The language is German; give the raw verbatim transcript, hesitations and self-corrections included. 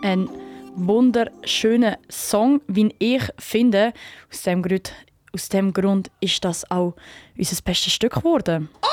Ein wunderschöner Song, wie ich finde. Aus dem Grund, aus dem Grund ist das auch unser bestes Stück geworden.